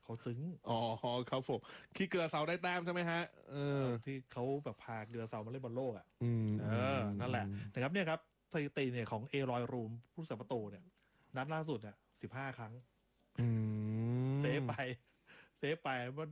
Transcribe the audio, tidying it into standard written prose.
เขาซึ้งอ๋อครับผมคิดเกลือเซาได้แต้มใช่ไหมฮะที่เขาแบบพาเกลือเซามาเล่นบอลโลกอืมเออืมนั่นแหละนะครับเนี่ยครับสถิติเนี่ยของเอรอยรูมผู้รักษาประตูเนี่ยนัดล่าสุดเนี่ย15 ครั้งอืเซฟมไปเซฟไป